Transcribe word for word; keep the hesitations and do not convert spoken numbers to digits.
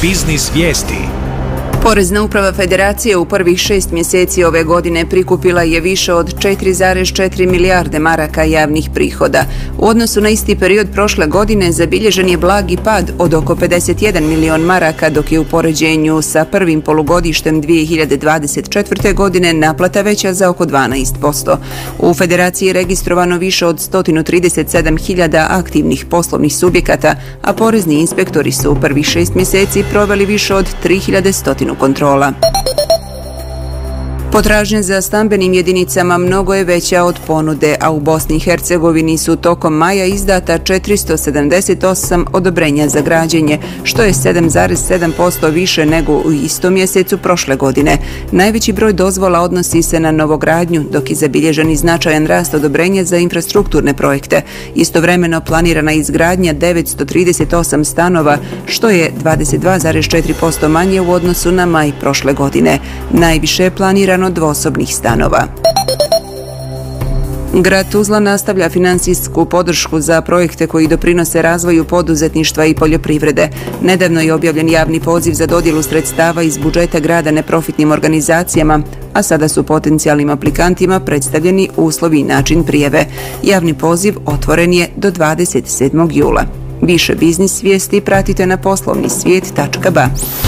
Biznis vijesti. Porezna uprava Federacije u prvih šest mjeseci ove godine prikupila je više od četiri zarez četiri milijarde maraka javnih prihoda. U odnosu na isti period prošle godine zabilježen je blagi pad od oko pedeset jedan milion maraka, dok je u poređenju sa prvim polugodištem dvije hiljade dvadeset četvrte. godine naplata veća za oko dvanaest posto. U Federaciji je registrovano više od sto trideset sedam hiljada aktivnih poslovnih subjekata, a porezni inspektori su u prvih šest mjeseci proveli više od tri hiljade sto kontrola. Potražnja za stambenim jedinicama mnogo je veća od ponude, a u Bosni i Hercegovini su tokom maja izdata četiristo sedamdeset osam odobrenja za građenje, što je sedam zarez sedam posto više nego u istom mjesecu prošle godine. Najveći broj dozvola odnosi se na novogradnju, dok je zabilježen i značajan rast odobrenja za infrastrukturne projekte. Istovremeno planirana izgradnja devetsto trideset osam stanova, što je dvadeset dva zarez četiri posto manje u odnosu na maj prošle godine. Najviše je planirano dvosobnih stanova. Grad Tuzla nastavlja financijsku podršku za projekte koji doprinose razvoju poduzetništva i poljoprivrede. Nedavno je objavljen javni poziv za dodjelu sredstava iz budžeta grada neprofitnim organizacijama, a sada su potencijalnim aplikantima predstavljeni uslovi i način prijave. Javni poziv otvoren je do dvadeset sedmog jula. Više biznis vijesti pratite na poslovni svijet tačka ba.